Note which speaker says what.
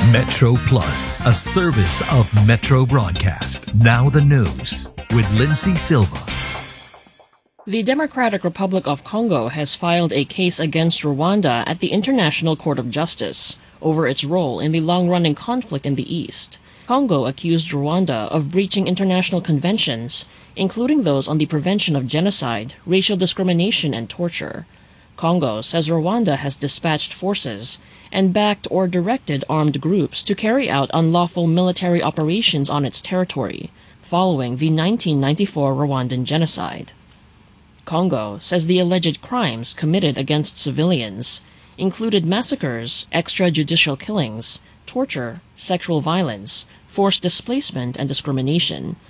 Speaker 1: Metro Plus, a service of Metro Broadcast. Now the news with Lindsay Silva.
Speaker 2: The Democratic Republic of Congo has filed a case against Rwanda at the International Court of Justice over its role in the long-running conflict in the East. Congo accused Rwanda of breaching international conventions, including those on the prevention of genocide, racial discrimination, and torture. Congo says Rwanda has dispatched forces and backed or directed armed groups to carry out unlawful military operations on its territory, following the 1994 Rwandan genocide. Congo says the alleged crimes committed against civilians included massacres, extrajudicial killings, torture, sexual violence, forced displacement, and discrimination,